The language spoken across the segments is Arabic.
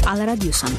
على راديو سما.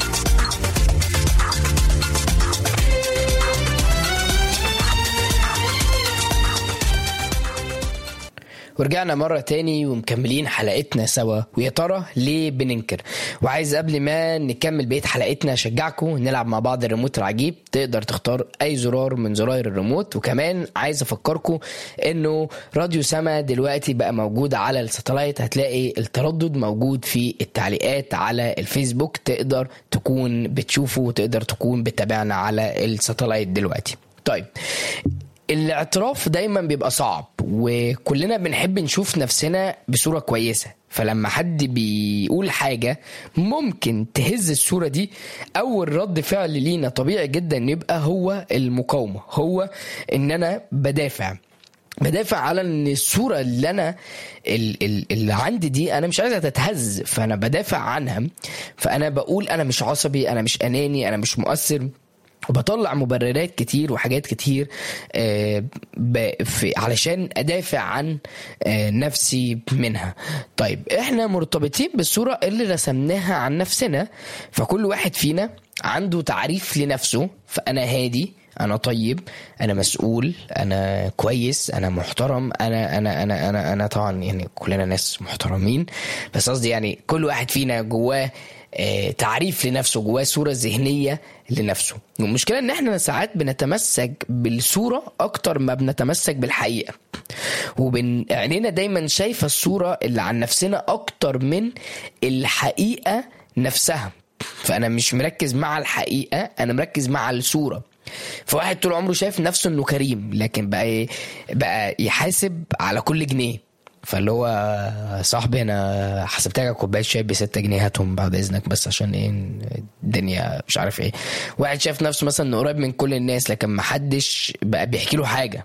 ورجعنا مرة تاني ومكملين حلقتنا سوا. ويا ترى ليه بننكر؟ وعايز قبل ما نكمل بقية حلقتنا أشجعكم نلعب مع بعض الريموت العجيب. تقدر تختار أي زرار من زراير الريموت. وكمان عايز أفكركم إنه راديو سما دلوقتي بقى موجود على الساتلايت. هتلاقي التردد موجود في التعليقات على الفيسبوك، تقدر تكون بتشوفه وتقدر تكون بتابعنا على الساتلايت دلوقتي. طيب، الاعتراف دايما بيبقى صعب وكلنا بنحب نشوف نفسنا بصورة كويسة. فلما حد بيقول حاجة ممكن تهز الصورة دي، أول رد فعل لينا طبيعي جدا يبقى هو المقاومة، هو إن أنا بدافع على ان الصورة اللي انا اللي عندي دي انا مش عايزها تتهز، فانا بدافع عنها. فانا بقول انا مش عصبي، انا مش اناني، انا مش مؤثر، وبطلع مبررات كتير وحاجات كتير علشان أدافع عن نفسي منها. طيب، احنا مرتبطين بالصورة اللي رسمناها عن نفسنا. فكل واحد فينا عنده تعريف لنفسه. فأنا هادي، أنا طيب، أنا مسؤول، أنا كويس، أنا محترم، أنا طبعا يعني كلنا ناس محترمين، بس قصدي يعني كل واحد فينا جواه تعريف لنفسه، جواه صورة ذهنية لنفسه. والمشكلة ان احنا ساعات بنتمسك بالصورة اكتر ما بنتمسك بالحقيقة، وعينينا دايما شايفة الصورة اللي عن نفسنا اكتر من الحقيقة نفسها. فانا مش مركز مع الحقيقة، انا مركز مع الصورة. فواحد طول عمره شايف نفسه انه كريم، لكن بقى يحاسب على كل جنيه. فاللي هو صاحبي انا حسبتها كوبايه شاي ب6 جنيه، هاتهم بعد اذنك بس عشان ايه الدنيا مش عارف ايه. واحد شايف نفسه مثلا انه قريب من كل الناس، لكن ما حدش بقى بيحكي له حاجه.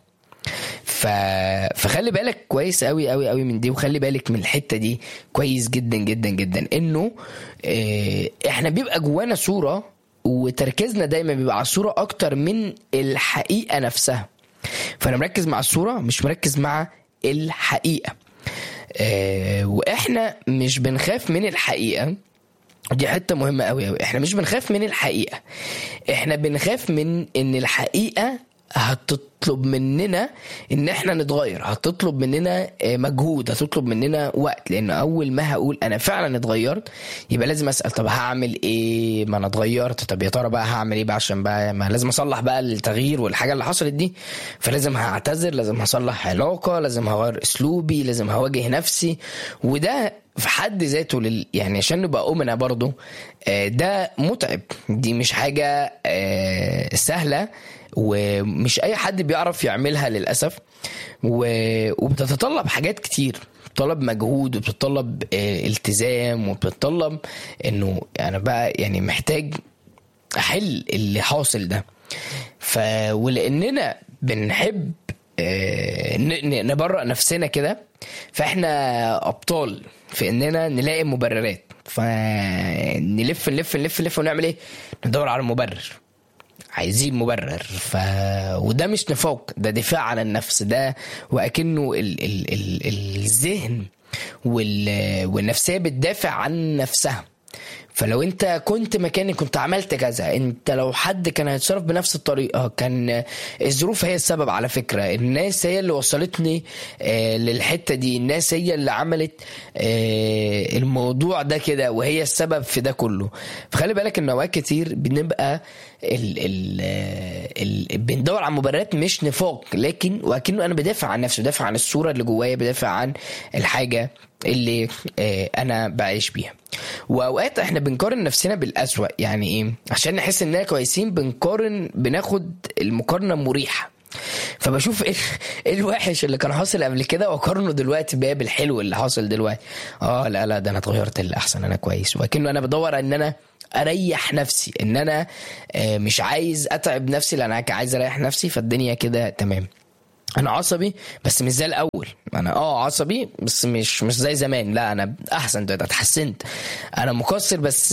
فخلي بالك كويس قوي قوي قوي من دي، وخلي بالك من الحته دي كويس جدا جدا جدا، انه احنا بيبقى جوانا صوره وتركيزنا دايما بيبقى على الصوره اكتر من الحقيقه نفسها. فانا مركز مع الصوره مش مركز مع الحقيقه. واحنا مش بنخاف من الحقيقه، دي حته مهمه قوي قوي. احنا مش بنخاف من الحقيقه، احنا بنخاف من ان الحقيقه هتطلب مننا ان احنا نتغير، هتطلب مننا مجهود، هتطلب مننا وقت. لان اول ما هقول انا فعلا اتغيرت يبقى لازم اسال طب هعمل ايه؟ ما انا اتغيرت، طب يا ترى بقى هعمل ايه بقى؟ عشان بقى ما لازم اصلح بقى التغيير والحاجه اللي حصلت دي. فلازم هعتذر، لازم هصلح علاقه، لازم هغير اسلوبي، لازم هواجه نفسي. وده في حد ذاته يعني عشان نبقى أمنا برضو ده متعب، دي مش حاجة سهلة، ومش أي حد بيعرف يعملها للأسف. وبتتطلب حاجات كتير، بتطلب مجهود وبتطلب التزام، وبتطلب إنه يعني بقى يعني محتاج أحل اللي حاصل ده. ولأننا بنحب نبرأ نفسنا كده، فاحنا ابطال في اننا نلاقي مبررات. فنلف نلف نلف نلف ونعمل ايه؟ ندور على مبرر، عايزين مبرر. وده مش نفاق، ده دفاع عن النفس ده. وأكنه الذهن والنفسية بتدافع عن نفسها. فلو انت كنت مكاني كنت عملت كذا، انت لو حد كان هيتصرف بنفس الطريقة، كان الظروف هي السبب. على فكرة الناس هي اللي وصلتني للحتة دي، الناس هي اللي عملت الموضوع ده كده، وهي السبب في ده كله. فخلي بالك ان اوقات كتير بنبقى بندور على مبررات مش نفاق، لكن وكأنه انا بدافع عن نفسي، بدافع عن الصورة اللي جوايا، بدافع عن الحاجة اللي انا بعيش بيها. واوقات احنا بنقارن نفسنا بالأسوأ. يعني ايه؟ عشان نحس اننا كويسين بناخد المقارنة مريحة. فبشوف ايه الوحش اللي كان حاصل قبل كده واقارنه دلوقتي بقى بالحلو اللي حاصل دلوقتي. لا ده انا اتغيرت للأحسن، انا كويس. وكأنه انا بدور ان انا اريح نفسي، ان انا مش عايز اتعب نفسي، لان انا عايز اريح نفسي. فالدنيا كده تمام. انا عصبي بس مش زي الاول، انا عصبي بس مش زي زمان، لا انا احسن دلوقتي، اتحسنت. انا مقصر بس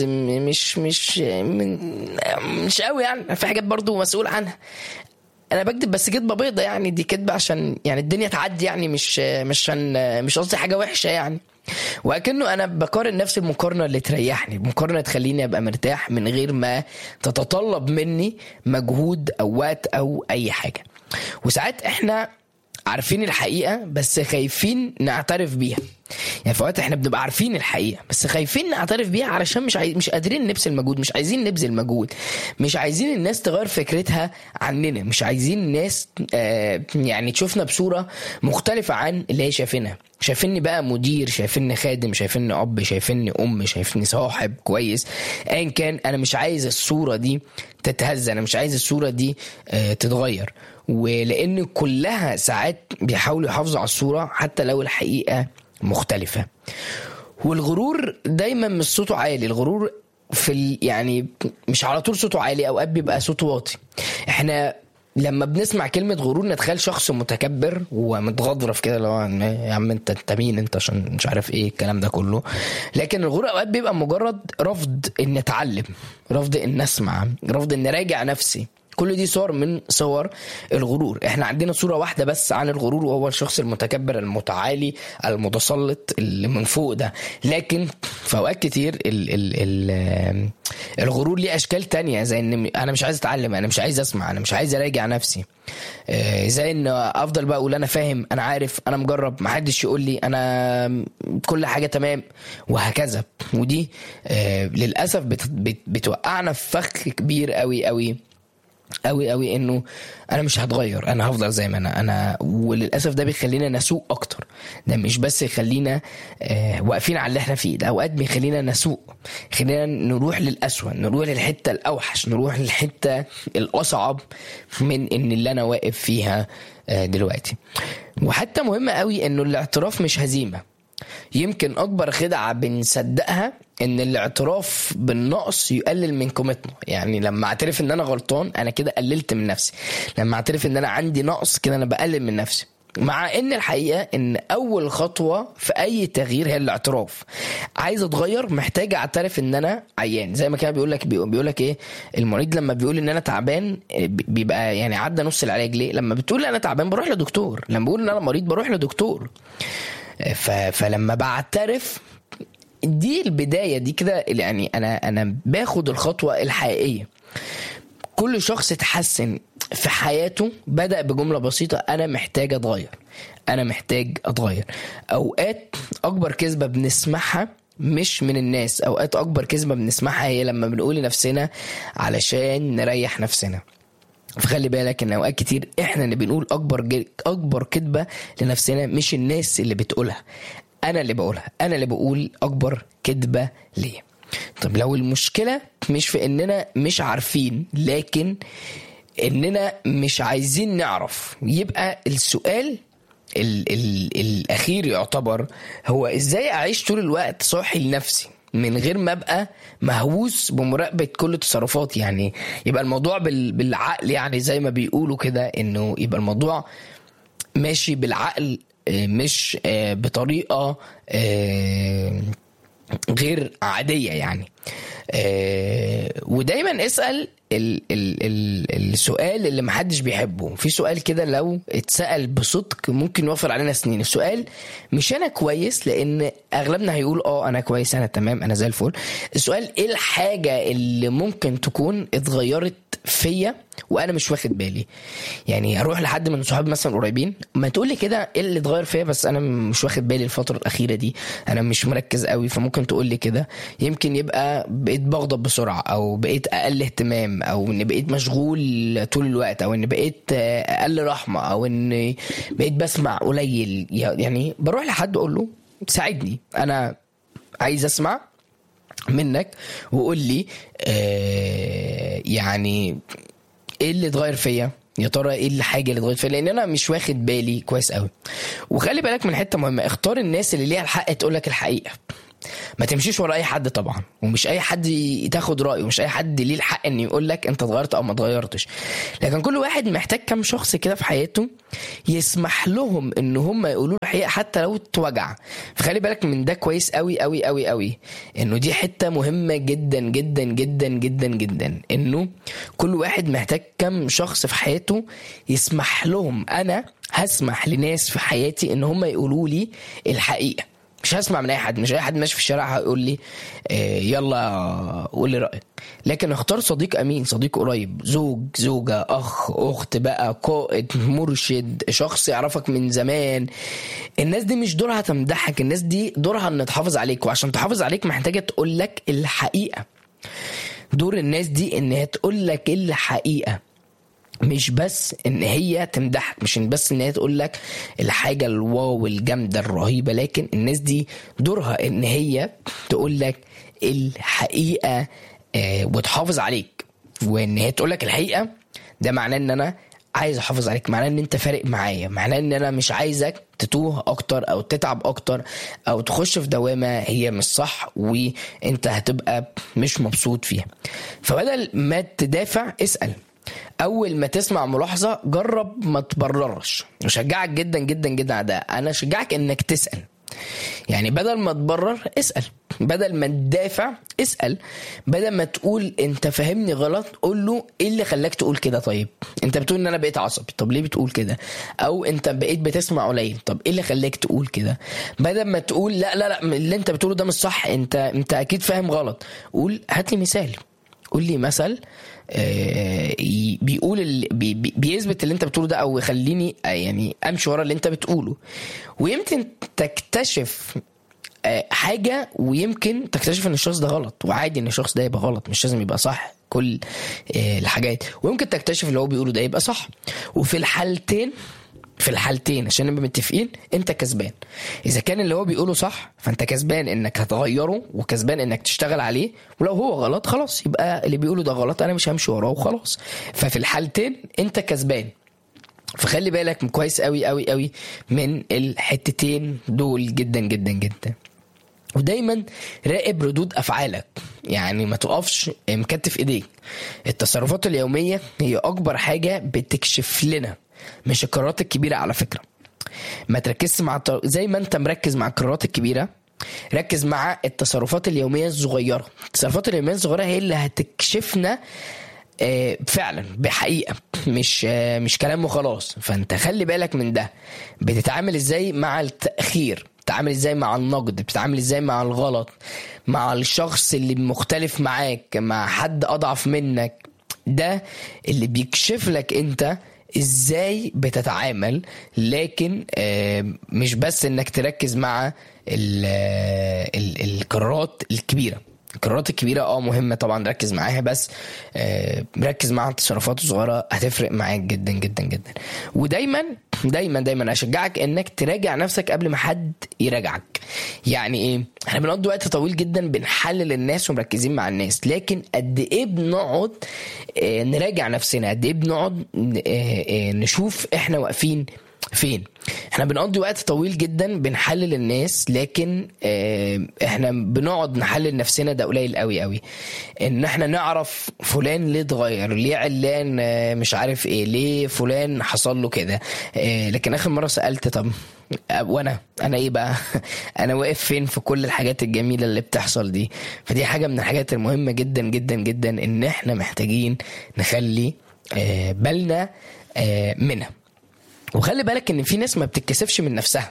مش قوي، يعني في حاجات برضو مسؤول عنها. انا بكذب بس كذبه بيضه، يعني دي كذبه عشان يعني الدنيا تعدي، يعني مش قصدي حاجه وحشه يعني. وكأنه انا بقارن نفسي المقارنه اللي تريحني، مقارنه تخليني ابقى مرتاح من غير ما تتطلب مني مجهود او وقت او اي حاجه. وساعات احنا عارفين الحقيقه بس خايفين نعترف بيها. يعني في وقت احنا بنبقى عارفين الحقيقه بس خايفين نعترف بيها علشان مش قادرين نبذل مجهود، مش عايزين نبذل مجهود، مش عايزين الناس تغير فكرتها عننا، مش عايزين الناس يعني تشوفنا بصوره مختلفه عن اللي هي شايفينها. شايفيني بقى مدير، شايفيني خادم، شايفيني اب، شايفيني ام، شايفيني صاحب كويس، ايا كان. انا مش عايز الصوره دي تتهز، انا مش عايز الصوره دي تتغير. ولان كلها ساعات بيحاولوا يحافظوا على الصوره حتى لو الحقيقه مختلفة. والغرور دايما مش صوته عالي، الغرور يعني مش على طول صوته عالي، اوقات بيبقى صوته واطي. احنا لما بنسمع كلمة غرور نتخيل شخص متكبر ومتغضرف كده، لو يا عم انت مين انت عشان مش عارف ايه الكلام ده كله. لكن الغرور اوقات بيبقى مجرد رفض ان اتعلم، رفض ان اسمع، رفض ان راجع نفسي. كل دي صور من صور الغرور. احنا عندنا صورة واحدة بس عن الغرور، وهو الشخص المتكبر المتعالي المتسلط اللي من فوق ده. لكن في اوقات كتير الغرور ليه اشكال تانية، زي ان انا مش عايز اتعلم، انا مش عايز اسمع، انا مش عايز اراجع نفسي، زي ان افضل بقى اقول انا فاهم، انا عارف، انا مجرب، محدش يقول لي، انا كل حاجة تمام، وهكذا. ودي للأسف بتوقعنا في فخ كبير قوي قوي قوي قوي، انه انا مش هتغير، انا هفضل زي ما انا. وللاسف ده بيخلينا نسوق اكتر. ده مش بس يخلينا واقفين على اللي احنا فيه، ده اوقات بيخلينا نسوق، خلينا نروح للأسوأ، نروح للحته الاوحش، نروح للحته الاصعب من ان اللي انا واقف فيها دلوقتي. وحتى مهمه قوي انه الاعتراف مش هزيمه. يمكن اكبر خدعة بنصدقها ان الاعتراف بالنقص يقلل من قيمتنا. يعني لما اعترف ان انا غلطان انا كده قللت من نفسي، لما اعترف ان انا عندي نقص كده انا بقلل من نفسي. مع ان الحقيقة ان اول خطوة في اي تغيير هي الاعتراف. عايز اتغير محتاج اعترف ان انا عيان. زي ما كان بيقولك ايه المريض لما بيقول ان انا تعبان بيبقى يعني عدى نص العلاج. ليه؟ لما بتقول انا تعبان بروح لدكتور، لما بقول ان انا مريض بروح لدكتور. فلما بعترف دي البداية دي كده، يعني أنا باخد الخطوة الحقيقية. كل شخص اتحسن في حياته بدأ بجملة بسيطة: أنا محتاج أتغير، أنا محتاج أتغير. أوقات أكبر كذبة بنسمعها مش من الناس، أوقات أكبر كذبة بنسمعها هي لما بنقول لنفسنا علشان نريح نفسنا. فخلي بالك ان اوقات كتير احنا اللي بنقول اكبر كذبه لنفسنا، مش الناس اللي بتقولها، انا اللي بقولها، انا اللي بقول اكبر كذبه ليه. طب لو المشكله مش في اننا مش عارفين، لكن اننا مش عايزين نعرف، يبقى السؤال الاخير يعتبر هو ازاي اعيش طول الوقت صاحي لنفسي من غير ما ابقى مهووس بمراقبة كل تصرفات. يعني يبقى الموضوع بالعقل، يعني زي ما بيقولوا كده، انه يبقى الموضوع ماشي بالعقل، مش بطريقة غير عادية يعني. ودايما اسأل السؤال اللي محدش بيحبه. في سؤال كده لو اتسأل بصدق ممكن يوفر علينا سنين. السؤال مش انا كويس، لان اغلبنا هيقول انا كويس، انا تمام، انا زي الفل. السؤال ايه الحاجة اللي ممكن تكون اتغيرت فيا وانا مش واخد بالي؟ يعني اروح لحد من صحابي مثلا قريبين، ما تقول لي كده ايه اللي اتغير فيا بس انا مش واخد بالي الفتره الاخيره دي، انا مش مركز قوي. فممكن تقول لي كده، يمكن يبقى بقيت بغضب بسرعه، او بقيت اقل اهتمام، او ان بقيت مشغول طول الوقت، او ان بقيت اقل رحمه، او ان بقيت بسمع قليل. يعني بروح لحد اقول له ساعدني، انا عايز اسمع منك وقول لي يعني ايه اللي اتغير فيا، يا ترى ايه الحاجه اللي اتغيرت فيا، لان انا مش واخد بالي كويس قوي. وخلي بالك من حته مهمه: اختار الناس اللي ليها الحق تقولك الحقيقه. ما تمشيش ورا اي حد طبعا، ومش اي حد تاخد رايه، ومش اي حد ليه الحق ان يقولك انت اتغيرت او ما اتغيرتش. لكن كل واحد محتاج كم شخص كده في حياته يسمح لهم ان هم يقولوا الحقيقه حتى لو اتوجع. فخلي بالك من ده كويس قوي قوي قوي قوي، انه دي حته مهمه جدا جدا جدا جدا جدا، انه كل واحد محتاج كم شخص في حياته يسمح لهم. انا هسمح لناس في حياتي ان هم يقولوا لي الحقيقه، مش هسمع من اي حد. مش اي حد ماشي في الشارع هيقول لي يلا قول لي رايك. لكن اختار صديق امين، صديق قريب، زوج، زوجه، اخ، اخت بقى، قائد، مرشد، شخص يعرفك من زمان. الناس دي مش دورها تمدحك، الناس دي دورها ان تحافظ عليك، وعشان تحافظ عليك محتاجه تقول لك الحقيقه. دور الناس دي ان هي تقول لك الحقيقه، مش بس ان هي تمدحك، مش بس ان هي تقول لك الحاجه الواو الجامده الرهيبه، لكن الناس دي دورها ان هي تقول لك الحقيقه وتحافظ عليك. وان هي تقول لك الحقيقه ده معناه ان انا عايز احافظ عليك، معناه ان انت فارق معايا، معناه ان انا مش عايزك تتوه اكتر او تتعب اكتر او تخش في دوامه هي مش صح وانت هتبقى مش مبسوط فيها. فبدل ما تدافع اسال. اول ما تسمع ملاحظه جرب ما تبررش. اشجعك جدا جدا جدا على ده. انا اشجعك انك تسال. يعني بدل ما تبرر اسال، بدل ما تدافع اسال، بدل ما تقول انت فاهمني غلط قول له ايه اللي خلاك تقول كده. طيب انت بتقول ان انا بقيت عصبي، طب ليه بتقول كده؟ او انت بقيت بتسمع قليل، طب ايه اللي خلاك تقول كده؟ بدل ما تقول لا لا لا اللي انت بتقوله ده مش صح، انت اكيد فاهم غلط، قول هات لي مثال. قول لي مثل بيقول بيثبت اللي انت بتقوله ده، او يخليني يعني امشي ورا اللي انت بتقوله. ويمكن تكتشف حاجة، ويمكن تكتشف ان الشخص ده غلط، وعادي ان الشخص ده يبقى غلط، مش لازم يبقى صح كل الحاجات. ويمكن تكتشف اللي هو بيقوله ده يبقى صح. وفي الحالتين عشان نبقى متفقين انت كسبان. اذا كان اللي هو بيقوله صح فانت كسبان انك هتغيره، وكسبان انك تشتغل عليه. ولو هو غلط خلاص يبقى اللي بيقوله ده غلط، انا مش همشي وراه وخلاص. ففي الحالتين انت كسبان. فخلي بالك كويس قوي قوي قوي من الحتتين دول جدا جدا جدا. ودايما راقب ردود افعالك، يعني ما تقفش مكتف ايديك. التصرفات اليومية هي اكبر حاجة بتكشف لنا، مش القرارات الكبيرة على فكرة. ما تركزش زي ما انت مركز مع القرارات الكبيرة، ركز مع التصرفات اليومية الصغيرة. التصرفات اليومية الصغيرة هي اللي هتكشفنا فعلا بحقيقة، مش كلام وخلاص. فانت خلي بالك من ده. بتتعامل ازاي مع التأخير، بتتعامل ازاي مع النقد، بتتعامل ازاي مع الغلط، مع الشخص اللي مختلف معاك، مع حد اضعف منك. ده اللي بيكشف لك انت ازاي بتتعامل. لكن مش بس انك تركز مع القرارات الكبيرة. القرارات الكبيرة مهمة طبعا ركز معاها، بس ركز مع التصرفات الصغيرة هتفرق معاك جدا جدا جدا. ودايما دايما دايما اشجعك انك تراجع نفسك قبل ما حد يراجعك. يعني ايه؟ احنا بنقضي وقت طويل جدا بنحلل الناس ومركزين مع الناس، لكن قد ايه بنقعد نراجع نفسنا؟ قد ايه بنقعد نشوف احنا واقفين فين؟ احنا بنقضي وقت طويل جدا بنحلل الناس، لكن احنا بنقعد نحلل نفسنا ده قليل قوي قوي. ان احنا نعرف فلان ليه اتغير، ليه علان مش عارف ايه، ليه فلان حصل له كده. لكن اخر مرة سألت طب وانا ايه بقى؟ انا واقف فين في كل الحاجات الجميلة اللي بتحصل دي؟ فدي حاجة من الحاجات المهمة جدا جدا جدا ان احنا محتاجين نخلي بالنا منها. وخلي بالك ان في ناس ما بتتكسفش من نفسها،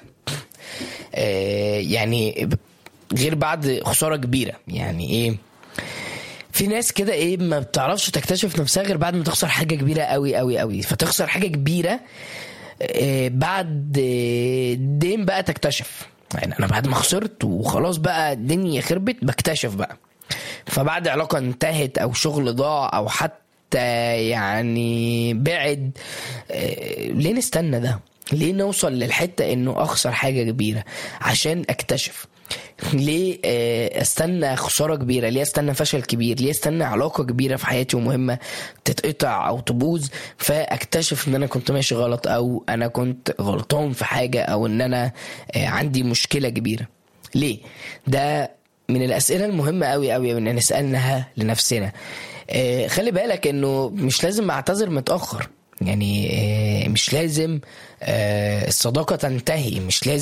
يعني غير بعد خسارة كبيرة. يعني ايه؟ في ناس كده ما بتعرفش تكتشف نفسها غير بعد ما تخسر حاجة كبيرة قوي قوي قوي. فتخسر حاجة كبيرة بعد دين بقى تكتشف. يعني انا بعد ما خسرت وخلاص بقى الدنيا خربت بكتشف بقى. فبعد علاقة انتهت او شغل ضاع او حتى يعني بعد، ليه نستنى ده؟ ليه نوصل للحتة انه اخسر حاجة كبيرة عشان اكتشف؟ ليه استنى خسارة كبيرة؟ ليه استنى فشل كبير؟ ليه استنى علاقة كبيرة في حياتي ومهمة تتقطع او تبوظ فاكتشف ان انا كنت ماشي غلط، او انا كنت غلطان في حاجة، او ان انا عندي مشكلة كبيرة؟ ليه؟ ده من الاسئلة المهمة قوي قوي ان نسألناها لنفسنا. خلي بالك انه مش لازم اعتذر متأخر. يعني مش لازم الصداقة تنتهي، مش لازم